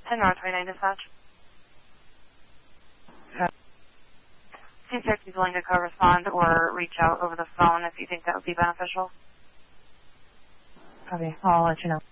10 North 29 dispatch. See if you're willing to correspond or reach out over the phone if you think that would be beneficial. Okay, I'll let you know.